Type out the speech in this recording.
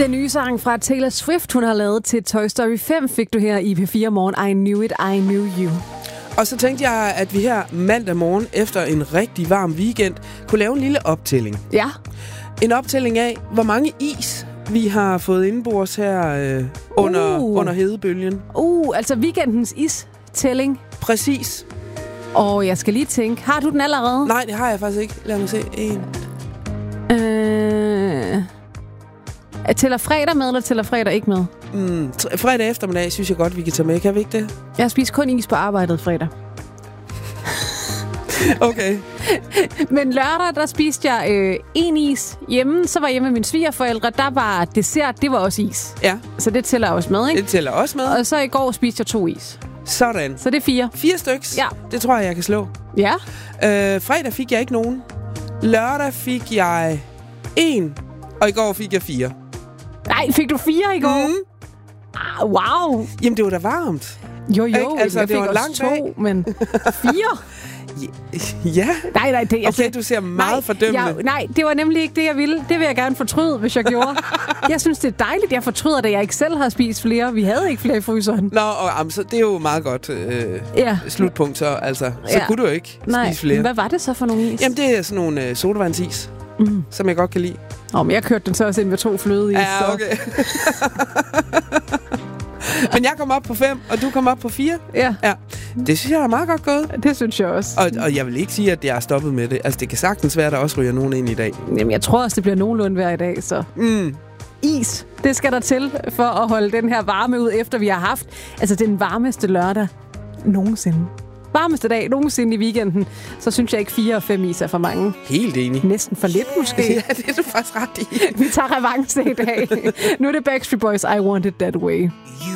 Den nye sang fra Taylor Swift, hun har lavet til Toy Story 5, fik du her i P4 Morgen. I Knew It, I Knew You. Og så tænkte jeg, at vi her mandag morgen efter en rigtig varm weekend kunne lave en lille optælling. Ja. En optælling af, hvor mange is vi har fået indenbords her under hedebølgen. Altså weekendens istælling. Præcis. Og jeg skal lige tænke, har du den allerede? Nej, det har jeg faktisk ikke. Lad mig se. Tæller fredag med, eller tæller fredag ikke med? Fredag eftermiddag synes jeg godt, vi kan tage med. Kan vi ikke det? Jeg spiser kun is på arbejdet fredag. Okay. Men lørdag, der spiste jeg en is hjemme. Så var jeg hjemme med mine svigerforældre. Der var dessert, det var også is. Ja. Så det tæller også med, ikke? Det tæller også med. Og så i går spiste jeg 2 is. Sådan. Så det er 4. 4 styks? Ja. Det tror jeg kan slå. Ja. Fredag fik jeg ikke nogen. Lørdag fik jeg 1. Og i går fik jeg 4. Nej, fik du 4 i går? Wow. Jamen, det var da varmt. Jo, altså, jeg det fik var også langt 2, men 4? Ja. Nej, det okay, du ser meget fordømmende. Nej, det var nemlig ikke det, jeg ville. Det vil jeg gerne fortryde, hvis jeg gjorde. Jeg synes, det er dejligt, jeg fortryder, da jeg ikke selv har spist flere. Vi havde ikke flere i fryseren. Nå, så det er jo meget godt slutpunkt, så altså. Så kunne du ikke spise flere. Hvad var det så for nogle is? Jamen, det er sådan nogle sodavandsis, som jeg godt kan lide. Men jeg kørte den så også ind med 2 flødeis. Ja, okay. Men jeg kom op på 5, og du kom op på 4. Ja. Det synes jeg er meget godt gået. Det synes jeg også. Og jeg vil ikke sige, at jeg er stoppet med det. Altså, det kan sagtens være, at der også ryger nogen ind i dag. Jamen, jeg tror også, det bliver nogenlunde hver i dag, så... Is, det skal der til for at holde den her varme ud, efter vi har haft den varmeste lørdag nogensinde. Varmeste dag nogensinde i weekenden, så synes jeg ikke 4 og 5 is er for mange. Helt enig. Næsten for lidt måske. Ja, det er du faktisk ret i. Vi tager revanche i dag. Nu er det Backstreet Boys, I Want It That Way.